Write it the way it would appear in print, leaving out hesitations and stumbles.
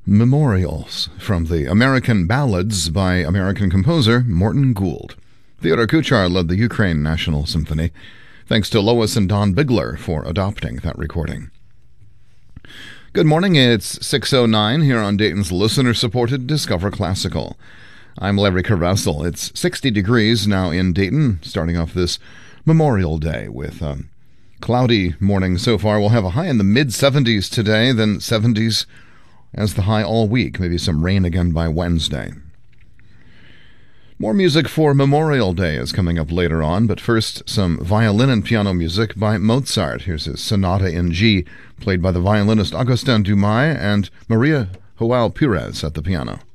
Memorials from the American Ballads by American composer Morton Gould. Theodor Kuchar led the Ukraine National Symphony. Thanks to Lois and Don Bigler for adopting that recording. Good morning, it's 6:09 here on Dayton's listener-supported Discover Classical. I'm Larry Carvessel. It's 60 degrees now in Dayton, starting off this Memorial Day with a cloudy morning so far. We'll have a high in the mid-70s today, then 70s as the high all week. Maybe some rain again by Wednesday. More music for Memorial Day is coming up later on, but first some violin and piano music by Mozart. Here's his Sonata in G, played by the violinist Augustin Dumay and Maria Joao Pires at the piano.